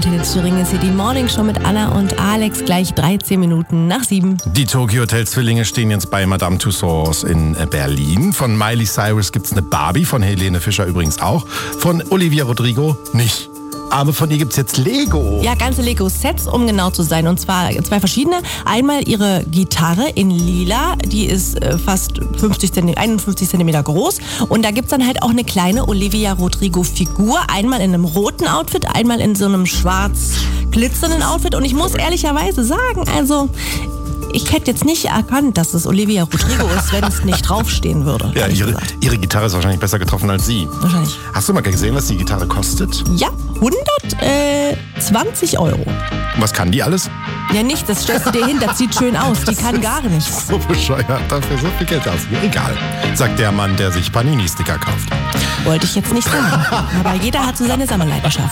Antenne Thüringen ist hier die Morning Show mit Anna und Alex, gleich 13 Minuten nach 7. Die Tokyo Hotel Zwillinge stehen jetzt bei Madame Tussauds in Berlin. Von Miley Cyrus gibt's eine Barbie, von Helene Fischer übrigens auch. Von Olivia Rodrigo nicht. Aber von ihr gibt's jetzt Lego. Ja, ganze Lego-Sets, um genau zu sein. Und zwar 2 verschiedene. Einmal ihre Gitarre in lila. Die ist fast 51 cm groß. Und da gibt's dann halt auch eine kleine Olivia Rodrigo-Figur. Einmal in einem roten Outfit, einmal in so einem schwarz glitzernden Outfit. Und ich muss ehrlicherweise sagen, also ich hätte jetzt nicht erkannt, dass es Olivia Rodrigo ist, wenn es nicht draufstehen würde. Ja, ihre Gitarre ist wahrscheinlich besser getroffen als sie. Wahrscheinlich. Hast du mal gesehen, was die Gitarre kostet? Ja, 120 €. Und was kann die alles? Ja, nicht, das stellst du dir hin, das sieht schön aus. Die kann gar nichts. So bescheuert, dafür so viel Geld ausgeben. Egal, sagt der Mann, der sich Panini-Sticker kauft. Wollte ich jetzt nicht sagen. Aber jeder hat so seine Sammelleidenschaft.